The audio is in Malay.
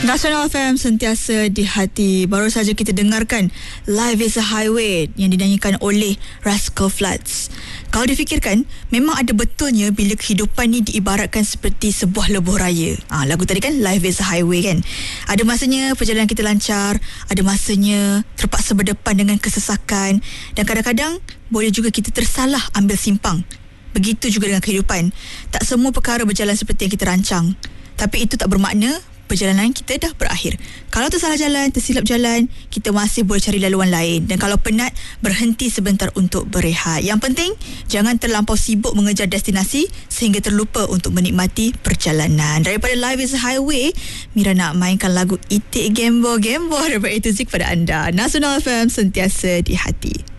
Nasional FM sentiasa di hati. Baru saja kita dengarkan Life is a Highway yang dinyanyikan oleh Rascal Flatts. Kalau difikirkan, memang ada betulnya bila kehidupan ni diibaratkan seperti sebuah lebuh raya. Lagu tadi kan Life is a Highway kan. Ada masanya perjalanan kita lancar, ada masanya terpaksa berdepan dengan kesesakan, dan kadang-kadang boleh juga kita tersalah ambil simpang. Begitu juga dengan kehidupan. Tak semua perkara berjalan seperti yang kita rancang. Tapi itu tak bermakna perjalanan kita dah berakhir. Kalau tersalah jalan, tersilap jalan, kita masih boleh cari laluan lain. Dan kalau penat, berhenti sebentar untuk berehat. Yang penting, jangan terlampau sibuk mengejar destinasi sehingga terlupa untuk menikmati perjalanan. Daripada Life is a Highway, Mira nak mainkan lagu Itik Gembo Gembo daripada A to Z kepada anda. Nasional FM sentiasa di hati.